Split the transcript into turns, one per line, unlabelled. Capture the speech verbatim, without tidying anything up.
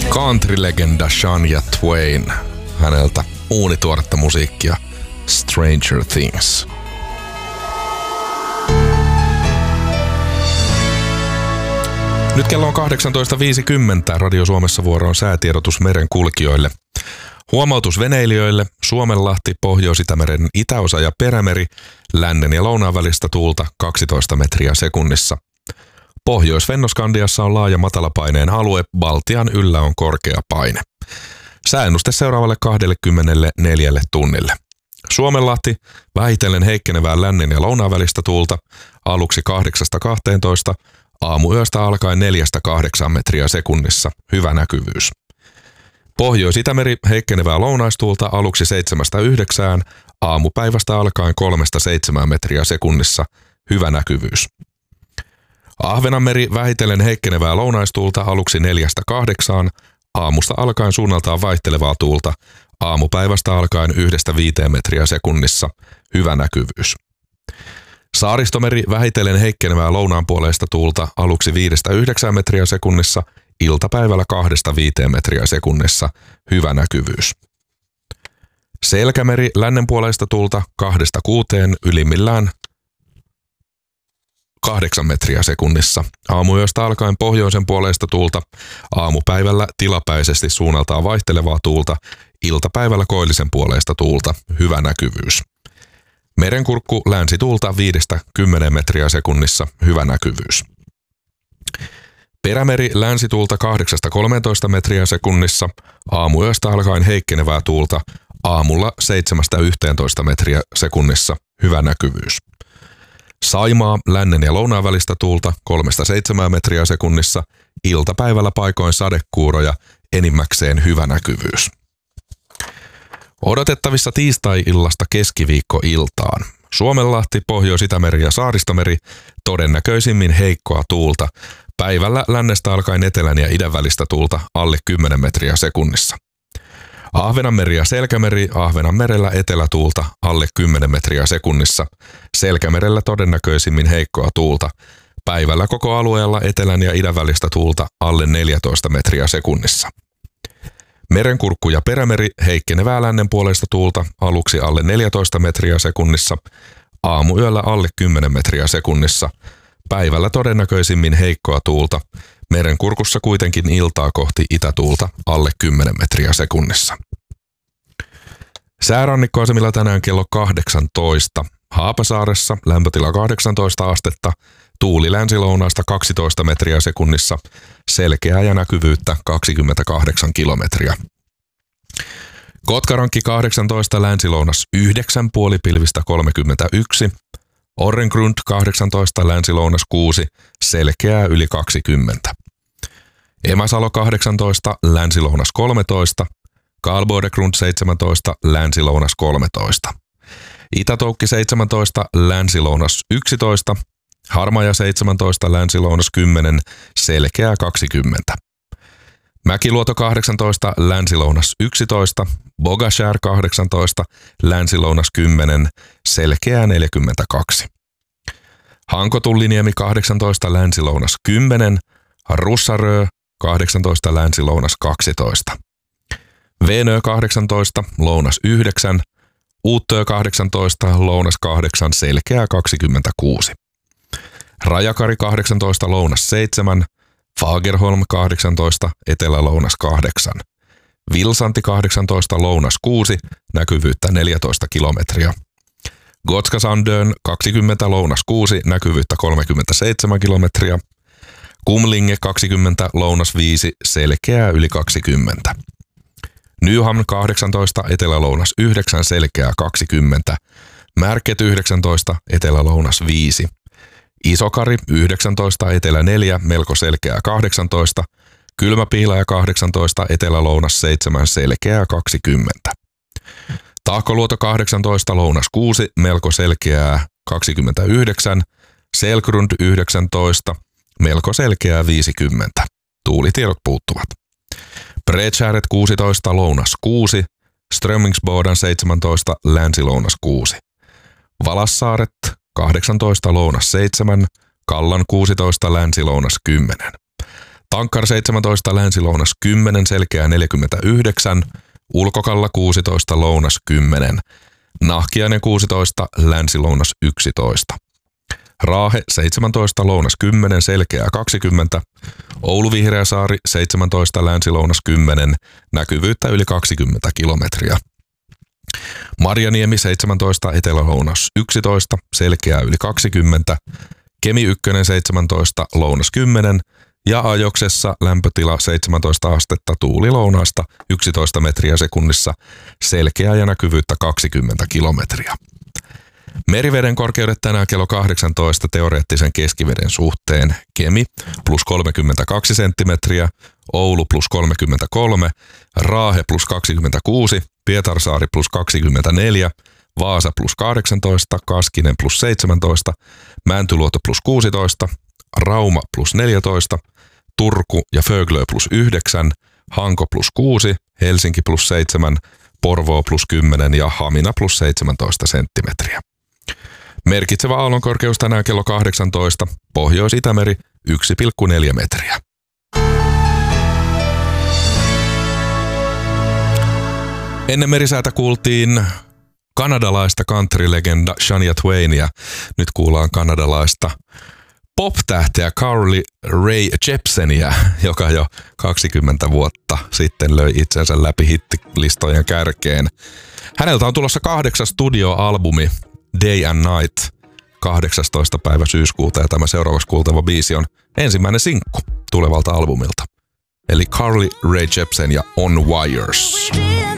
Country-legenda Shania Twain. Häneltä uunituoretta musiikkia Stranger Things. Nyt kello on kahdeksantoista viisikymmentä. Radio Suomessa vuoroon säätiedotus merenkulkijoille. Huomautus veneilijöille. Suomenlahti, Pohjois-Itämeren itäosa ja Perämeri. Lännen ja lounaan välistä tuulta kaksitoista metriä sekunnissa. Pohjois-Fennoskandiassa on laaja matalapaineen alue. Baltian yllä on korkea paine. Sääennuste seuraavalle kaksikymmentäneljä tunnille. Suomenlahti, vähitellen heikkenevää lännen ja lounaan välistä tuulta. Aluksi kahdeksasta kahteentoista. Aamuyöstä alkaen neljästä kahdeksaan metriä sekunnissa. Hyvä näkyvyys. Pohjois-Itämeri heikkenevää lounaistuulta aluksi seitsemästä yhdeksään. Aamupäivästä alkaen kolmesta seitsemään metriä sekunnissa. Hyvä näkyvyys. Ahvenanmeri vähitellen heikkenevää lounaistuulta aluksi neljästä kahdeksaan. Aamusta alkaen suunnaltaan vaihtelevaa tuulta. Aamupäivästä alkaen yhdestä viiteen metriä sekunnissa. Hyvä näkyvyys. Saaristomeri vähitellen heikkenevää lounaanpuoleista tuulta aluksi viidestä yhdeksään metriä sekunnissa. Iltapäivällä kahdesta viiteen metriä sekunnissa. Hyvä näkyvyys. Selkämeri lännenpuoleista tuulta kahdesta kuuteen ylimmillään kahdeksan metriä sekunnissa. Aamuyöstä alkaen pohjoisen puoleista tuulta. Aamupäivällä tilapäisesti suunnaltaan vaihtelevaa tuulta. Iltapäivällä koillisen puoleista tuulta. Hyvä näkyvyys. Merenkurkku länsituulta viidestä kymmeneen metriä sekunnissa. Hyvä näkyvyys. Perämeri länsituulta kahdeksasta kolmeentoista metriä sekunnissa. Aamuyöstä alkaen heikkenevää tuulta. Aamulla seitsemästä yhteentoista metriä sekunnissa. Hyvä näkyvyys. Saimaa lännen ja lounaan välistä tuulta kolmesta seitsemään metriä sekunnissa. Iltapäivällä paikoin sadekuuroja. Enimmäkseen hyvä näkyvyys. Odotettavissa tiistai-illasta keskiviikkoiltaan. Suomenlahti, Pohjois-Itämeri ja Saaristomeri todennäköisimmin heikkoa tuulta. Päivällä lännestä alkaen etelän ja idän välistä tuulta alle kymmenen metriä sekunnissa. Ahvenanmeri ja Selkämeri, Ahvenanmerellä etelätuulta alle kymmenen metriä sekunnissa. Selkämerellä todennäköisimmin heikkoa tuulta. Päivällä koko alueella etelän ja idän välistä tuulta alle neljätoista metriä sekunnissa. Merenkurkku ja Perämeri heikkenevää lännen puolesta tuulta aluksi alle neljätoista metriä sekunnissa. Aamuyöllä alle kymmenen metriä sekunnissa. Päivällä todennäköisimmin heikkoa tuulta. Merenkurkussa kuitenkin iltaa kohti itätuulta alle kymmenen metriä sekunnissa. Säärannikkoasemilla tänään kello kahdeksantoista. Haapasaaressa lämpötila kahdeksantoista astetta. Tuuli länsilounaasta kaksitoista metriä sekunnissa. Selkeää ja näkyvyyttä kaksikymmentäkahdeksan kilometriä. Kotkarankki kahdeksantoista, länsilounas yhdeksän, puolipilvistä kolmekymmentäyksi. Orrengrund kahdeksantoista, länsilounas kuusi, selkeää yli kaksikymmentä. Emäsalo kahdeksantoista, länsilounas kolmetoista. Karlbodegrund seitsemäntoista, länsilounas kolmetoista. Itätoukki seitsemäntoista, länsilounas yksitoista. Harmaja seitsemäntoista, länsilounas kymmenen, selkeää kaksikymmentä. Mäkiluoto kahdeksantoista, länsilounas yksitoista. Bogashär kahdeksantoista, länsilounas kymmenen, selkeää neljäkymmentäkaksi. Hankotulliniemi kahdeksantoista, länsilounas kymmenen. Russarö kahdeksantoista, länsilounas kaksitoista. Venö kahdeksantoista, lounas yhdeksän. Uuttöö kahdeksantoista, lounas kahdeksan, selkeää kaksikymmentäkuusi. Rajakari kahdeksantoista, lounas seitsemän. Fagerholm kahdeksantoista, etelä-lounas kahdeksan. Vilsanti kahdeksantoista, lounas kuusi, näkyvyyttä neljätoista kilometriä. Gotska-Sandön kaksikymmentä, lounas kuusi, näkyvyyttä kolmekymmentäseitsemän kilometriä. Kumlinge kaksikymmentä, lounas viisi, selkeää yli kaksikymmentä. Nyhamn kahdeksantoista, etelä-lounas yhdeksän, selkeää kaksikymmentä. Märket yhdeksäntoista, etelä-lounas viisi. Isokari yhdeksäntoista, etelä neljä, melko selkeää kahdeksantoista. Kylmäpiilaja kahdeksantoista, etelä-lounas seitsemän, selkeää kaksikymmentä. Tahkoluoto kahdeksantoista, lounas kuusi, melko selkeää kaksikymmentäyhdeksän. Selgrund yhdeksäntoista, melko selkeää viisikymmentä. Tuulitiedot puuttuvat. Bredskäret kuusitoista, lounas kuusi. Strömmingsboden seitsemäntoista, länsilounas kuusi. Valassaaret kahdeksantoista, lounas seitsemän. Kallan kuusitoista, länsilounas kymmenen. Tankkar seitsemäntoista, länsi-lounas kymmenen, selkeää neljäkymmentäyhdeksän, Ulkokalla kuusitoista, lounas kymmenen, Nahkiainen kuusitoista, länsi-lounas yksitoista. Raahe seitsemäntoista, lounas kymmenen, selkeää kaksikymmentä, Oulu Vihreäsaari seitsemäntoista, länsi-lounas kymmenen, näkyvyyttä yli kaksikymmentä kilometriä. Marjaniemi seitsemäntoista, etelä-lounas yksitoista, selkeää yli kaksikymmentä, Kemi yksi seitsemäntoista, lounas kymmenen ja Ajoksessa lämpötila seitsemäntoista astetta, tuuli lounaasta yksitoista metriä sekunnissa, selkeää ja näkyvyyttä kaksikymmentä kilometriä. Meriveden korkeudet tänään kello kahdeksantoista teoreettisen keskiveden suhteen. Kemi plus kolmekymmentäkaksi senttimetriä, Oulu plus kolmekymmentäkolme, Raahe plus kaksikymmentäkuusi, Pietarsaari plus kaksikymmentäneljä, Vaasa plus kahdeksantoista, Kaskinen plus seitsemäntoista, Mäntyluoto plus kuusitoista, Rauma plus neljätoista, Turku ja Föglö plus yhdeksän, Hanko plus kuusi, Helsinki plus seitsemän, Porvoo plus kymmenen ja Hamina plus seitsemäntoista senttimetriä. Merkitsevä aallonkorkeus tänään kello kahdeksantoista, Pohjois-Itämeri yksi pilkku neljä metriä. Ennen merisäätä kuultiin kanadalaista country-legenda Shania Twainia. Nyt kuullaan kanadalaista pop-tähteä Carly Rae Jepsenia, joka jo kaksikymmentä vuotta sitten löi itsensä läpi hittilistojen kärkeen. Häneltä on tulossa kahdeksas studioalbumi Day and Night kahdeksastoista päivä syyskuuta ja tämä seuraavaksi kuultava biisi on ensimmäinen sinkku tulevalta albumilta. Eli Carly Rae Jepsen ja On Wires.